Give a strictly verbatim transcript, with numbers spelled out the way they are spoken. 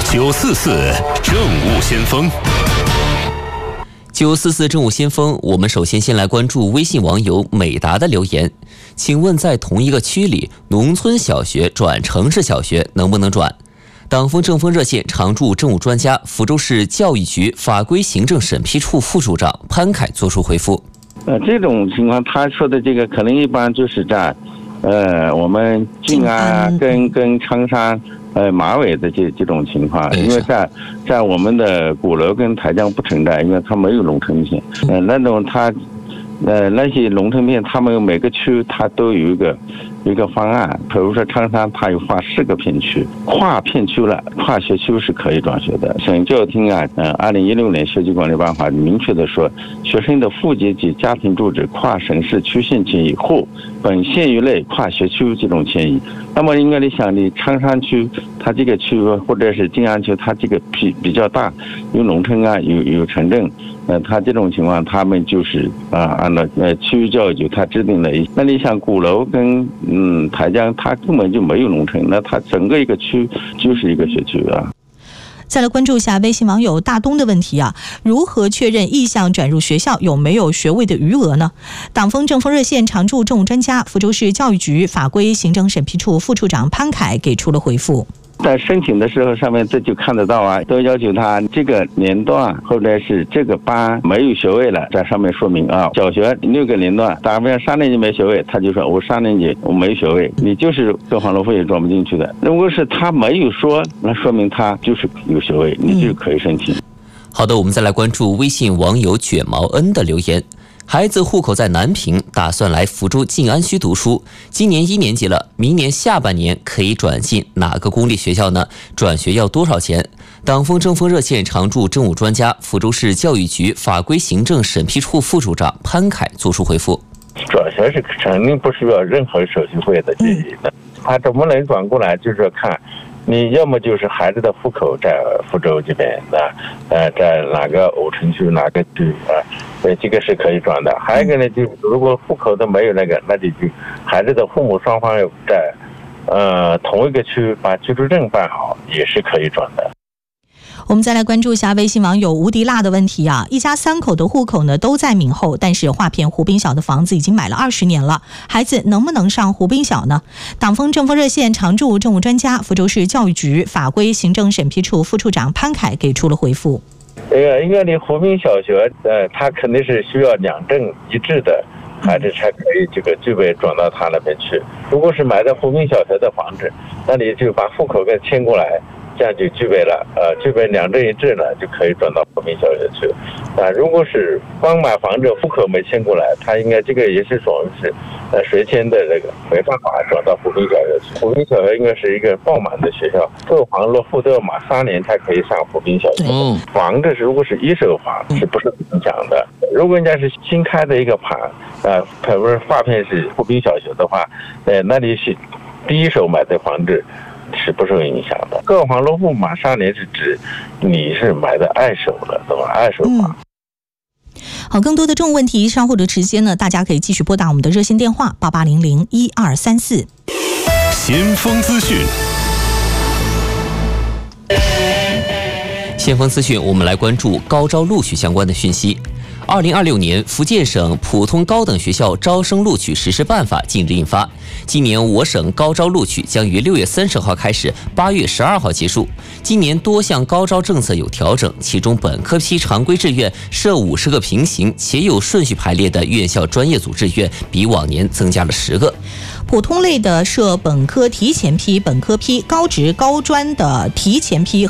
九四四政务先锋。 九四四政务先锋，我们首先先来关注微信网友美达的留言。请问在同一个区里，农村小学转城市小学能不能转？党风政风热线常驻政务专家、福州市教育局法规行政审批处副处长潘凯作出回复。 呃，这种情况他说的这个可能一般就是在，呃，我们静安跟跟长沙。呃，马尾的这这种情况，因为在在我们的鼓楼跟台江不存在，因为它没有农村线。呃，那种它，呃，那些农村片，他们每个区它都有一个一个方案。比如说长沙，它有划四个片区，跨片区了，跨学区是可以转学的。省教育厅啊，呃，二零一六年学籍管理办法明确的说，学生的户籍及家庭住址跨省市区县迁移或本县域内跨学区这种迁移。那么应该你想，你长沙区它这个区或者是静安区，它这个比比较大，有农村啊，有有城镇，呃，它这种情况，他们就是啊，按照呃区域教育局它制定了一。那你想鼓楼跟嗯台江，它根本就没有农村，那它整个一个区就是一个学区啊。 再来关注一下微信网友大东的问题啊，如何确认意向转入学校有没有学位的余额呢？党风政风热线常驻政务专家、福州市教育局法规行政审批处副处长潘凯给出了回复。 在申请的时候，上面这就看得到啊，都要求他这个年段或者是这个班没有学位了，在上面说明啊。小学六个年段，打比方三年级没学位，他就说我三年级我没学位，你就是各房落户也转不进去的。如果是他没有说，那说明他就是有学位，你就可以申请。 嗯、好的，我们再来关注微信网友卷毛恩的留言。孩子户口在南平，打算来福州静安区读书。今年一年级了，明年下半年可以转进哪个公立学校呢？转学要多少钱？党风政风热线常驻政务专家、福州市教育局法规行政审批处副处长潘凯作出回复。 转学是肯定不需要任何手续费的建议的，他怎么能转过来？就是看。你要么就是孩子的户口在福州这边的，呃，在哪个莦城区哪个区啊？对，这个是可以转的。还有一个呢，就如果户口都没有那个，那你就孩子的父母双方有在呃同一个区把居住证办好，也是可以转的。 我们再来关注一下微信网友无敌辣的问题啊！一家三口的户口呢都在闽后，但是划片湖滨小的房子已经买了二十年了，孩子能不能上湖滨小呢？党风政风热线常驻政务专家、福州市教育局法规行政审批处副处长潘凯给出了回复。 呃，因为你湖滨小学，呃，它肯定是需要两证一致的孩子才可以这个具备转到他那边去。如果是买的湖滨小学的房子，那你就把户口给迁过来。这样就具备了，呃，具备两证一致呢，就可以转到湖滨小学去。啊，如果是光买房子，户口没迁过来，他应该这个也是属于是，呃，随迁的这个没办法转到湖滨小学去。湖滨小学应该是一个爆满的学校，购房落户都要满三年才可以上湖滨小学。嗯，房子是如果是一手房，是不是影响的？如果人家是新开的一个盘，呃，比如说划片是湖滨小学的话，呃，那你是第一手买的房子。是不受影响的。购房落户满三年是指你是买的二手的，对吧？二手房。 嗯、好，更多的这种问题，稍后的时间呢，大家可以继续拨打我们的热线电话八八零零一二三四。 先锋资讯， 先锋资讯，我们来关注高招录取相关的讯息。二零二六年福建省普通高等学校招生录取实施办法近日印发。今年我省高招录取将于六月三十号开始，八月十二号结束。今年多项高招政策有调整，其中本科批常规志愿设五十个平行且有顺序排列的院校专业组志愿，比往年增加了十个。 普通类的设本科提前批、本科批、高职高专的提前批。